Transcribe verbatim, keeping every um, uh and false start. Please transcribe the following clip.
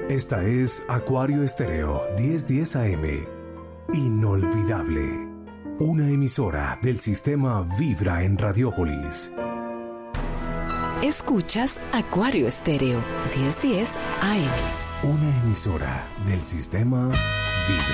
Esta es Acuario Estéreo diez diez A M. Inolvidable. Una emisora del sistema Vibra en Radiópolis. Escuchas Acuario Estéreo diez diez A M. Una emisora del sistema Vibra.